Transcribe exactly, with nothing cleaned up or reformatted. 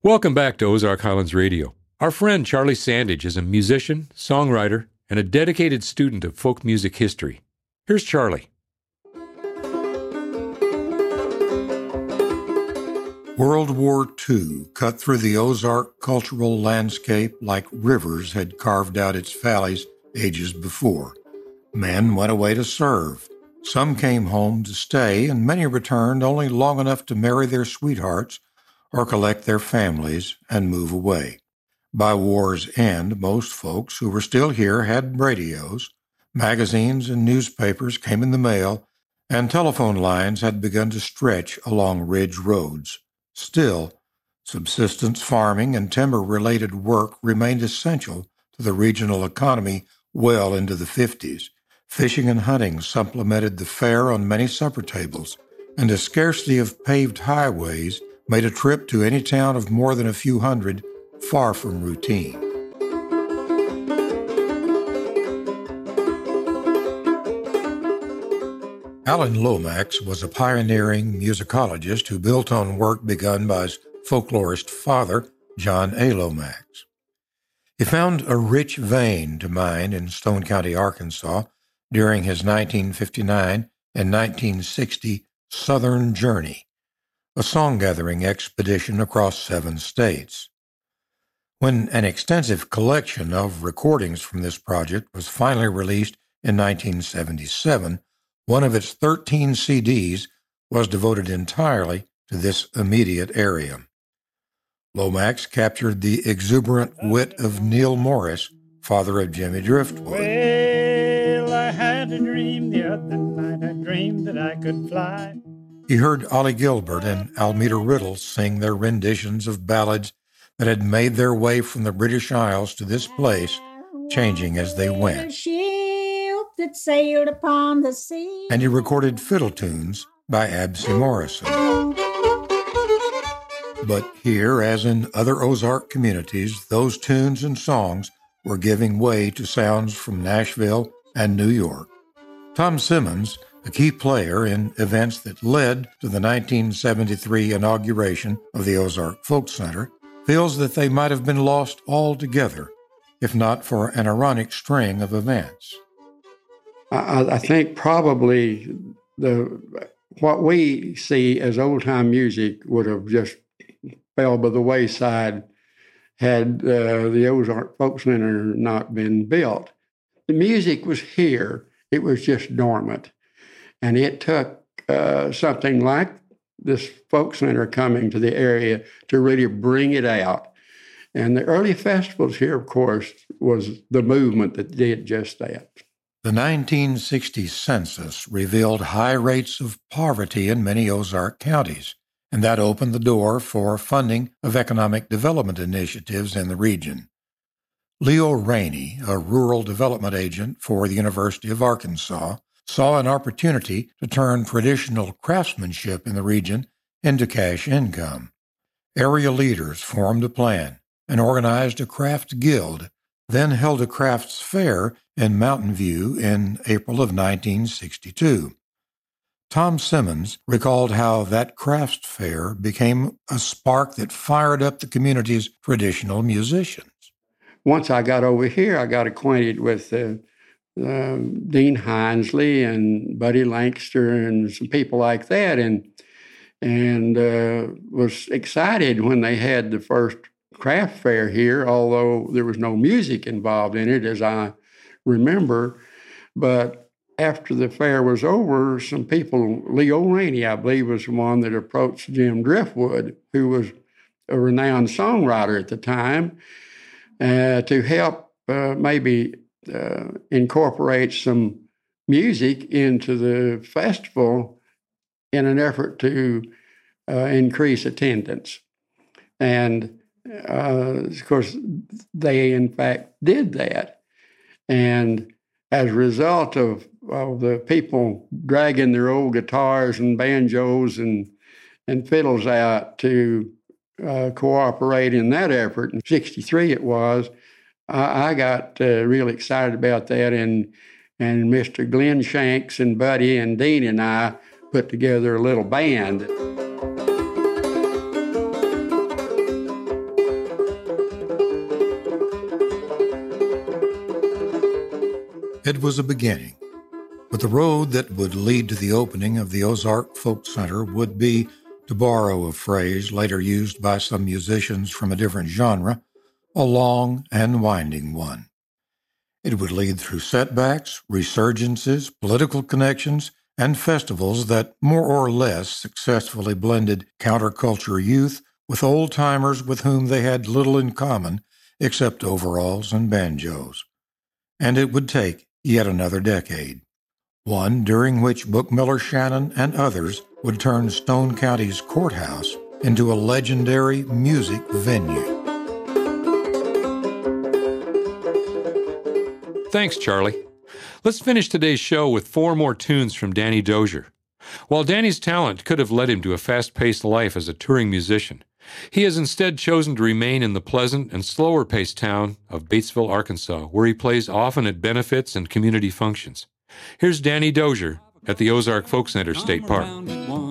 Welcome back to Ozark Highlands Radio. Our friend Charlie Sandage is a musician, songwriter, and a dedicated student of folk music history. Here's Charlie. World War Two cut through the Ozark cultural landscape like rivers had carved out its valleys ages before. Men went away to serve. Some came home to stay, and many returned only long enough to marry their sweethearts or collect their families and move away. By war's end, most folks who were still here had radios, magazines and newspapers came in the mail, and telephone lines had begun to stretch along ridge roads. Still, subsistence farming and timber-related work remained essential to the regional economy well into the fifties. Fishing and hunting supplemented the fare on many supper tables, and a scarcity of paved highways made a trip to any town of more than a few hundred far from routine. Alan Lomax was a pioneering musicologist who built on work begun by his folklorist father, John A. Lomax. He found a rich vein to mine in Stone County, Arkansas, during his nineteen fifty-nine and nineteen sixty Southern Journey, a song-gathering expedition across seven states. When an extensive collection of recordings from this project was finally released in nineteen seventy-seven, one of its thirteen C Ds was devoted entirely to this immediate area. Lomax captured the exuberant wit of Neil Morris, father of Jimmy Driftwood. Well, I had a dream the other night, I dreamed that I could fly. He heard Ollie Gilbert and Almeda Riddle sing their renditions of ballads that had made their way from the British Isles to this place, changing as they went. Ship that sailed upon the sea. And he recorded fiddle tunes by Absy Morrison. But here, as in other Ozark communities, those tunes and songs were giving way to sounds from Nashville and New York. Tom Simmons, a key player in events that led to the nineteen seventy-three inauguration of the Ozark Folk Center, feels that they might have been lost altogether, if not for an ironic string of events. I, I think probably the what we see as old-time music would have just fell by the wayside had uh, the Ozark Folk Center not been built. The music was here. It was just dormant. And it took uh, something like this folk center coming to the area to really bring it out. And the early festivals here, of course, was the movement that did just that. The nineteen sixty census revealed high rates of poverty in many Ozark counties, and that opened the door for funding of economic development initiatives in the region. Leo Rainey, a rural development agent for the University of Arkansas, saw an opportunity to turn traditional craftsmanship in the region into cash income. Area leaders formed a plan and organized a craft guild, then held a crafts fair in Mountain View in April of nineteen sixty-two. Tom Simmons recalled how that crafts fair became a spark that fired up the community's traditional musicians. Once I got over here, I got acquainted with uh, uh, Dean Hinesley and Buddy Lancaster and some people like that, and and uh, was excited when they had the first craft fair here, although there was no music involved in it, as I remember. But after the fair was over, some people, Leo Rainey, I believe, was the one that approached Jim Driftwood, who was a renowned songwriter at the time, uh, to help uh, maybe uh, incorporate some music into the festival in an effort to uh, increase attendance. And, uh, of course, they, in fact, did that. And as a result of, of the people dragging their old guitars and banjos and, and fiddles out to uh, cooperate in that effort, in sixty-three it was, I, I got uh, really excited about that, and, and Mister Glenn Shanks and Buddy and Dean and I put together a little band. It was a beginning. But the road that would lead to the opening of the Ozark Folk Center would be, to borrow a phrase later used by some musicians from a different genre, a long and winding one. It would lead through setbacks, resurgences, political connections, and festivals that more or less successfully blended counterculture youth with old-timers with whom they had little in common except overalls and banjos. And it would take yet another decade, one during which Bookmiller Shannon and others would turn Stone County's courthouse into a legendary music venue. Thanks, Charlie. Let's finish today's show with four more tunes from Danny Dozier. While Danny's talent could have led him to a fast-paced life as a touring musician, he has instead chosen to remain in the pleasant and slower-paced town of Batesville, Arkansas, where he plays often at benefits and community functions. Here's Danny Dozier at the Ozark Folk Center State Park.